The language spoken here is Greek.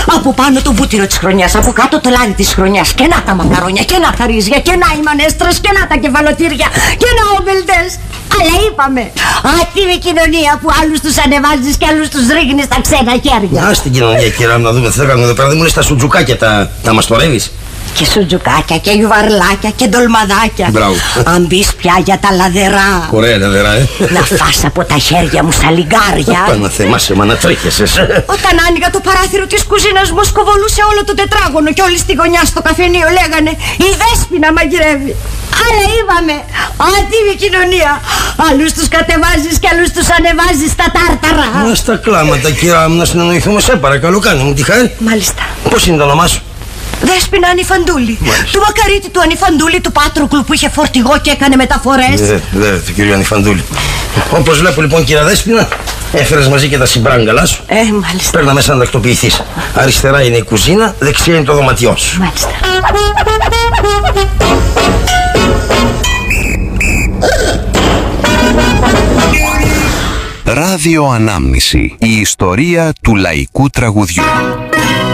Από πάνω το βούτυρο της χρονιάς, από κάτω το λάδι της χρονιάς. Και να τα μακαρόνια, και να τα ρύζια, και να οι μανέστρες, και να τα κεφαλοτήρια, και να όμπελτες. Αλλά είπαμε, αυτή η κοινωνία που άλλους τους ανεβάζεις και άλλους τους ρίχνεις στα ξένα χέρια. Να στην κοινωνία, κυρία μου, να δούμε τι θα κάνουμε εδώ πέρα. Δεν μου λες τα σουτζουκάκια, τα μαστορεύεις? Και σουτζουκάκια και γιουβαρλάκια και ντολμαδάκια. Μπράβο. Αν μπεις πια για τα λαδερά. Ωραία λαδερά, Να φας από τα χέρια μου στα λιγκάρια. Πάνω θεμάσαι, μα να τρέχεσαι. Όταν άνοιγα το παράθυρο της κουζίνας μου, σκοβολούσε όλο το τετράγωνο και όλοι στη γωνιά στο καφενείο λέγανε «Η Δέσποινα μαγειρεύει». Αλλά είπαμε, άτιμη κοινωνία. Άλλους τους κατεβάζεις και άλλους τους ανεβάζεις στα τάρταρα. Μα στα κλάματα, κυρία μου, να συνεννοηθούμε, σε παρακαλώ, κάνε μου τη χάρη. Μάλιστα. Πώς είναι το όνομά σου? Δέσποινα Ανιφαντούλη. Του Μακαρίτη του Ανιφαντούλη, του Πάτροκλου που είχε φορτηγό και έκανε μεταφορές. Του κυρίου Ανιφαντούλη. Όπως βλέπω λοιπόν, κυρία Δέσποινα, έφερες μαζί και τα συμπράγκαλά σου. Μάλιστα. Παίρνα μέσα να τακτοποιηθείς. Αριστερά είναι η κουζίνα, δεξιά είναι το δωματιό σου. Μάλιστα. Ράδιο Ανάμνηση. Η ιστορία του λαϊκού τραγουδιού.